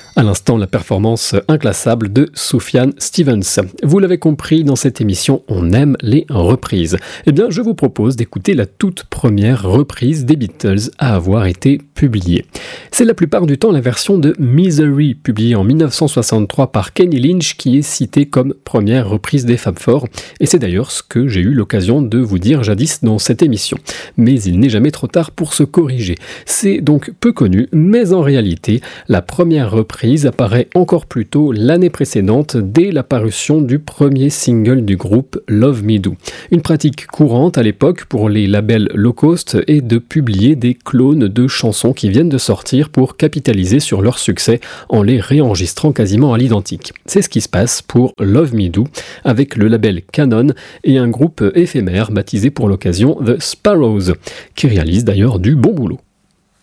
À l'instant, la performance inclassable de Sufjan Stevens. Vous l'avez compris, dans cette émission, on aime les reprises. Eh bien, je vous propose d'écouter la toute première reprise des Beatles à avoir été publiée. C'est la plupart du temps la version de Misery, publiée en 1963 par Kenny Lynch, qui est citée comme première reprise des Fab Four. Et c'est d'ailleurs ce que j'ai eu l'occasion de vous dire jadis dans cette émission. Mais il n'est jamais trop tard pour se corriger. C'est donc peu connu, mais en réalité, la première reprise apparaît encore plus tôt l'année précédente, dès la parution du premier single du groupe, Love Me Do. Une pratique courante à l'époque pour les labels low cost est de publier des clones de chansons qui viennent de sortir pour capitaliser sur leur succès en les réenregistrant quasiment à l'identique. C'est ce qui se passe pour Love Me Do avec le label Canon et un groupe éphémère baptisé pour l'occasion The Sparrows, qui réalise d'ailleurs du bon boulot.